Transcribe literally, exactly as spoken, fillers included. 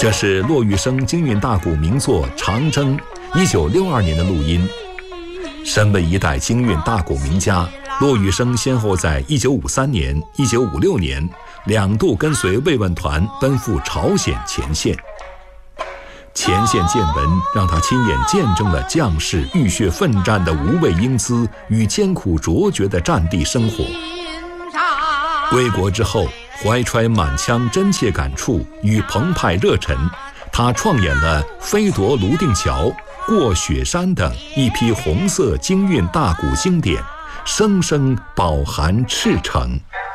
这是骆玉笙京韵大鼓名作《长征》一九六二年的录音。身为一代京韵大鼓名家，骆玉笙先后在一九五三年、一九五六年两度跟随慰问团奔赴朝鲜前线。前线见闻让他亲眼见证了将士浴血奋战的无畏英姿与艰苦卓绝的战地生活。归国之后，怀揣满腔真切感触与澎湃热忱，他创演了《飞夺泸定桥》《过雪山》等一批红色京韵大鼓经典，生生饱含赤诚。